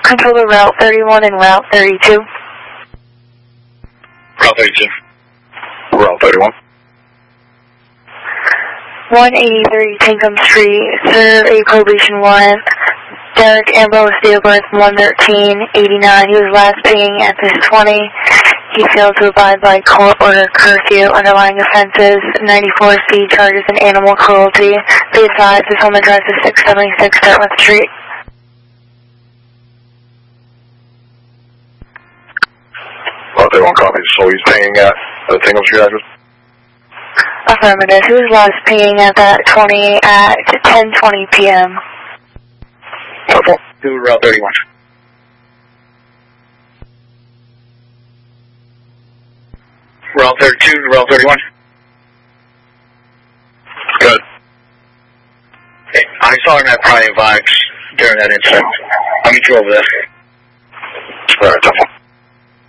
control to Route 31 and Route 32. Route 32. Route 31. 183 Tinkham Street, serve a probation warrant. Derek Ambrose, date of birth 1/13/89. He was last paying at this 20. He failed to abide by court order curfew. Underlying offenses, 94C charges and animal cruelty. Besides, his home address is 676 Dartmouth Street. Route 31 copy. So he's paying at the Tinkham Street address? Affirmative. He was last paying at that 20 at 10:20 p.m. To Route 31. Route 32 to Route 31. Good. Okay. I saw him at Private Vibes during that incident. I'll meet you over there. Alright,